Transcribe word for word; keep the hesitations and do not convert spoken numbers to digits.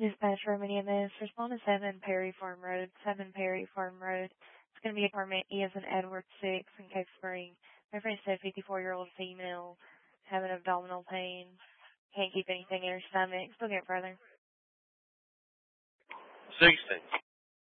Dispatch Roman E M S. Respond to seven Perry Farm Road. seven Perry Farm Road. It's going to be apartment E as in Edward six in Cave Spring. My friend said fifty-four-year-old female having abdominal pain. Can't keep anything in her stomach. Still get further. sixty.